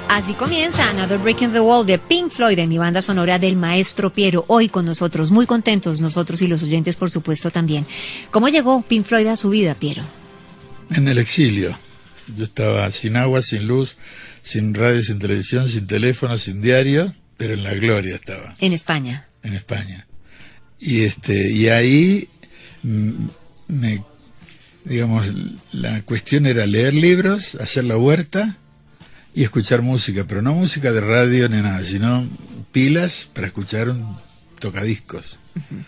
Así comienza Another Break in the Wall de Pink Floyd en mi banda sonora del Maestro Piero. Hoy con nosotros, muy contentos nosotros y los oyentes por supuesto también. ¿Cómo llegó Pink Floyd a su vida, Piero? En el exilio. Yo estaba sin agua, sin luz, sin radio, sin televisión, sin teléfono, sin diario, pero en la gloria estaba. En España. En España. Y ahí digamos, la cuestión era leer libros, hacer la huerta y escuchar música, pero no música de radio ni nada, sino pilas para escuchar un tocadiscos. Uh-huh.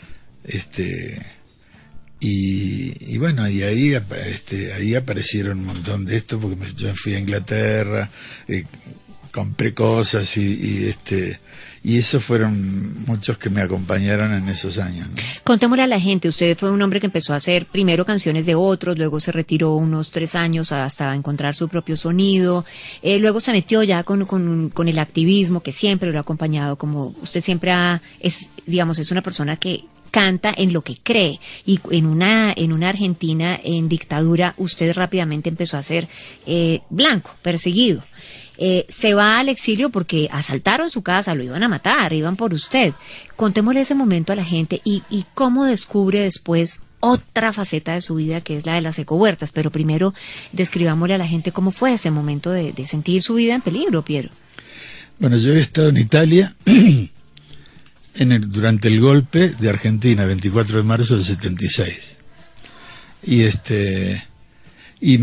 Y bueno, y ahí aparecieron un montón de esto, porque yo fui a Inglaterra, compré cosas y esos fueron muchos que me acompañaron en esos años, ¿no? Contémosle a la gente, usted fue un hombre que empezó a hacer primero canciones de otros, luego se retiró unos 3 años hasta encontrar su propio sonido, luego se metió ya con el activismo que siempre lo ha acompañado, como usted siempre es una persona que canta en lo que cree, y en una Argentina en dictadura usted rápidamente empezó a ser blanco, perseguido. Se va al exilio porque asaltaron su casa, lo iban a matar, iban por usted. Contémosle ese momento a la gente y cómo descubre después otra faceta de su vida, que es la de las ecohuertas. Pero primero describámosle a la gente cómo fue ese momento de sentir su vida en peligro, Piero. Bueno, yo había estado en Italia durante el golpe de Argentina, 24 de marzo del 76. Y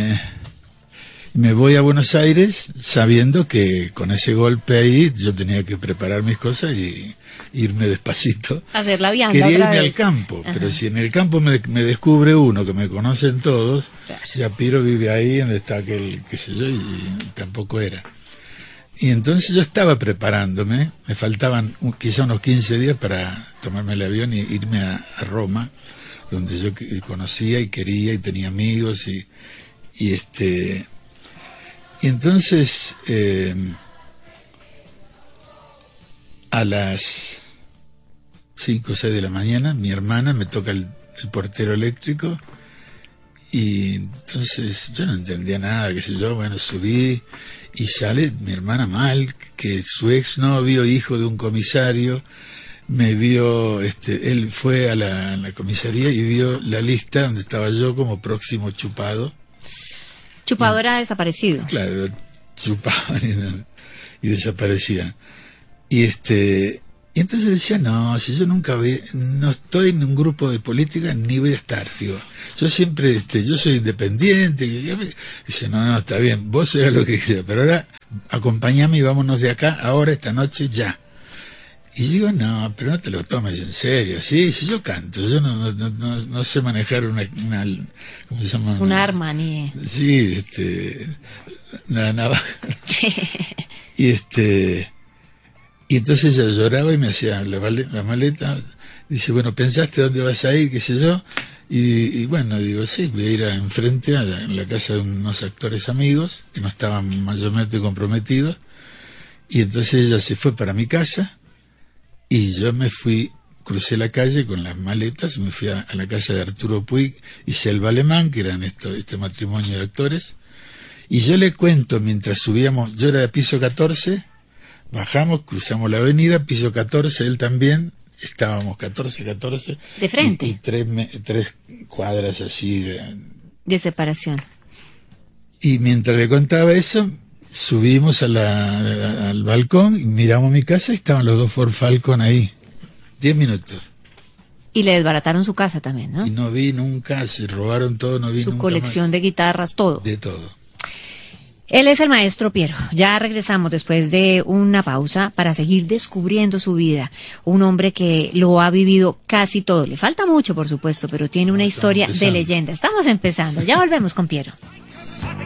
me voy a Buenos Aires sabiendo que con ese golpe ahí yo tenía que preparar mis cosas y irme despacito. Hacer la vianda. Quería irme vez al campo, Ajá. Pero si en el campo me descubre uno que me conocen todos, claro. Ya Piero vive ahí donde está aquel, qué sé yo, y tampoco era. Y entonces yo estaba preparándome, me faltaban quizá unos 15 días para tomarme el avión y irme a Roma, donde yo conocía y quería y tenía amigos y entonces a las 5 o 6 de la mañana mi hermana me toca el portero eléctrico y entonces yo no entendía nada, qué sé yo, bueno, subí y sale mi hermana mal, que su exnovio, hijo de un comisario, me vio, él fue a la comisaría y vio la lista donde estaba yo como próximo chupado. Chupado era desaparecido. Claro, chupaban y desaparecían. Y entonces decía, no, si yo no estoy en un grupo de política, ni voy a estar, digo. Yo siempre, yo soy independiente. Dice, no, está bien, vos eras lo que quisieras, pero ahora acompáñame y vámonos de acá, ahora, esta noche, ya. Y digo, no, pero no te lo tomes en serio. Sí, si yo canto, yo no sé manejar una ¿cómo se llama? Un arma, ni... Sí, una navaja. Y entonces ella lloraba y me hacía la maleta. Dice, bueno, ¿pensaste dónde vas a ir? ¿Qué sé yo? Y bueno, digo, sí, voy a ir enfrente en la casa de unos actores amigos que no estaban mayormente comprometidos. Y entonces ella se fue para mi casa y yo me fui, crucé la calle con las maletas y me fui a la casa de Arturo Puig y Selva Alemán, que eran este matrimonio de actores. Y yo le cuento, mientras subíamos, yo era de piso 14, bajamos, cruzamos la avenida, piso 14, él también, estábamos 14, de frente, y 3 cuadras así de separación. Y mientras le contaba eso, subimos al balcón y miramos mi casa y estaban los 2 Ford Falcon ahí, 10 minutos. Y le desbarataron su casa también, ¿no? Y no vi nunca, se robaron todo, no vi su nunca colección más. De guitarras, todo. De todo. Él es el maestro Piero. Ya regresamos después de una pausa para seguir descubriendo su vida. Un hombre que lo ha vivido casi todo. Le falta mucho, por supuesto, pero tiene una historia de leyenda. Estamos empezando. Ya volvemos con Piero.